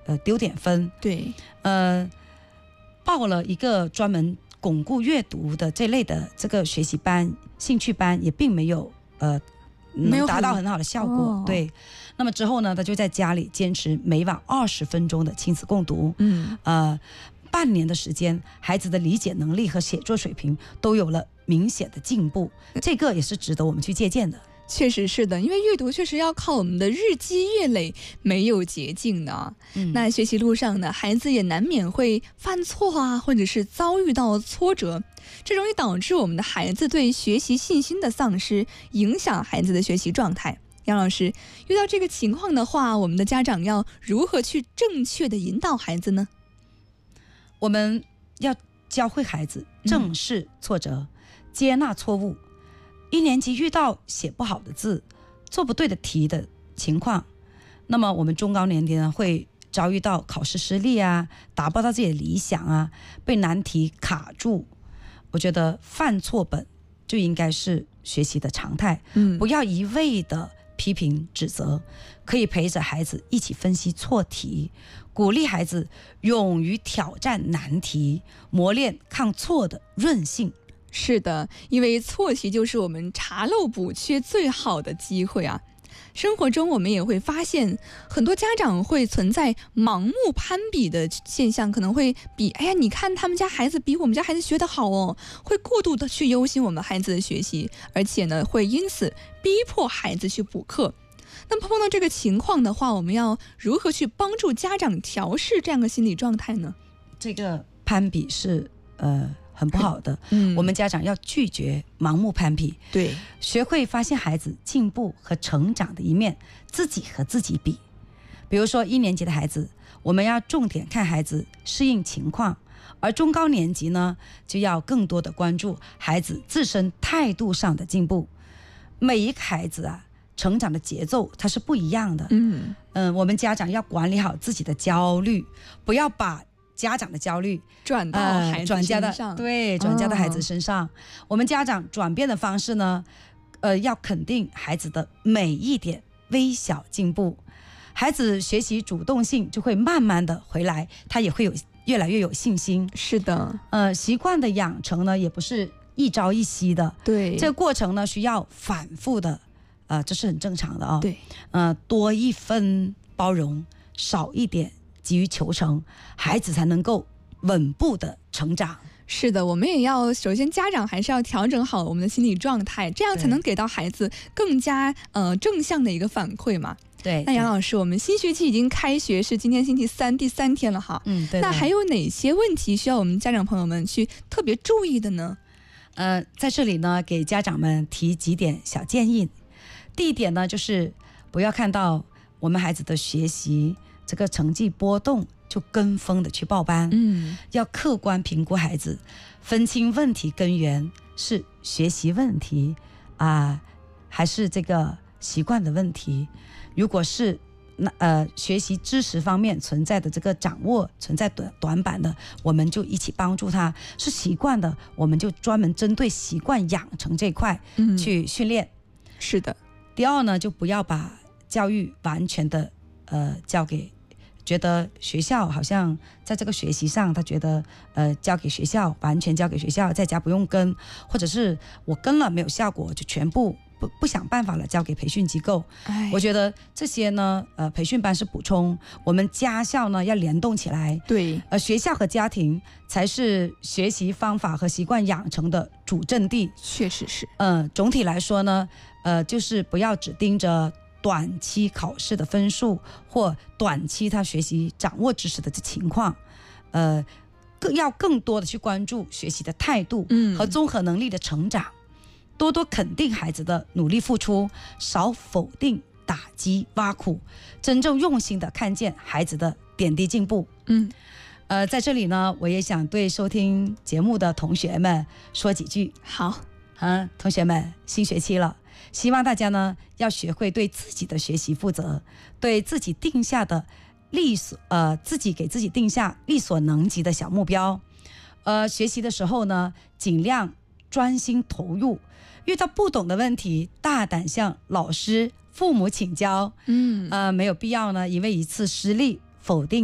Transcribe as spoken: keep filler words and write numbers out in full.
呃丢点分。 对， 呃，报了一个专门巩固阅读的这类的这个学习班、兴趣班，也并没有呃能达到很好的效果。哦、对，那么之后呢，他就在家里坚持每晚二十分钟的亲子共读。 嗯， 呃，半年的时间，孩子的理解能力和写作水平都有了明显的进步，这个也是值得我们去借鉴的。 确实是的，因为阅读确实要靠我们的日积月累，没有捷径的。嗯、那学习路上呢，孩子也难免会犯错啊，或者是遭遇到挫折，这容易导致我们的孩子对学习信心的丧失，影响孩子的学习状态。杨老师，遇到这个情况的话，我们的家长要如何去正确的引导孩子呢？ 我们要教会孩子正视挫折，嗯、接纳错误。一年级遇到写不好的字、做不对的题的情况，那么我们中高年级呢会遭遇到考试失利啊，达不到自己的理想啊，被难题卡住。我觉得犯错本就应该是学习的常态，嗯，不要一味的批评指责，可以陪着孩子一起分析错题，鼓励孩子勇于挑战难题，磨练抗错的韧性。 是的，因为错题就是我们查漏补缺最好的机会啊。生活中我们也会发现，很多家长会存在盲目攀比的现象，可能会比哎呀，你看他们家孩子比我们家孩子学得好哦，会过度的去忧心我们孩子的学习，而且呢，会因此逼迫孩子去补课。那么碰到这个情况的话，我们要如何去帮助家长调试这样的心理状态呢？ 这个攀比是呃。很不好的，嗯，我们家长要拒绝盲目攀比， 对， 学会发现孩子进步和成长的一面，自己和自己比。比如说一年级的孩子，我们要重点看孩子适应情况，而中高年级呢，就要更多的关注孩子自身态度上的进步。每一个孩子啊，成长的节奏它是不一样的，嗯嗯、呃，我们家长要管理好自己的焦虑，不要把家长的焦虑转到孩子身上， 呃、转对，转嫁到孩子身上。哦、我们家长转变的方式呢，呃，要肯定孩子的每一点微小进步，孩子学习主动性就会慢慢的回来，他也会有越来越有信心。 是的， 呃，习惯的养成呢，也不是一朝一夕的， 对， 这个过程呢需要反复的，呃，这是很正常的啊、哦。 对， 呃，多一分包容，少一点急于求成，孩子才能够稳步的成长。 是的，我们也要首先家长还是要调整好我们的心理状态，这样才能给到孩子更加呃正向的一个反馈嘛。 对， 那杨老师，我们新学期已经开学，是今天星期三第三天了哈。 嗯，对。 那还有哪些问题需要我们家长朋友们去特别注意的呢？ 呃，在这里呢，给家长们提几点小建议。第一点呢，就是不要看到我们孩子的学习这个成绩波动就跟风的去报班，嗯，要客观评估孩子，分清问题根源是学习问题啊、呃，还是这个习惯的问题。如果是那呃学习知识方面存在的这个掌握存在短短板的，我们就一起帮助他；是习惯的，我们就专门针对习惯养成这块去训练。 嗯、是的。 第二呢，就不要把教育完全的呃交给。觉得学校好像在这个学习上，他觉得呃交给学校，完全交给学校，在家不用跟，或者是我跟了没有效果，就全部不不想办法了，交给培训机构。我觉得这些呢，呃，培训班是补充，我们家校呢要联动起来。 对， 呃，学校和家庭才是学习方法和习惯养成的主阵地。 确实是。 嗯、呃，总体来说呢，呃，就是不要只盯着短期考试的分数或短期他学习掌握知识的这情况，呃，更要更多的去关注学习的态度和综合能力的成长，嗯、多多肯定孩子的努力付出，少否定、打击、挖苦，真正用心的看见孩子的点滴进步。嗯，呃，在这里呢，我也想对收听节目的同学们说几句。 好， 嗯，同学们，新学期了。希望大家呢要学会对自己的学习负责，对自己定下的力所呃自己给自己定下力所能及的小目标。呃，学习的时候呢，尽量专心投入，遇到不懂的问题，大胆向老师、父母请教。嗯，呃，没有必要呢，因为一次失利否定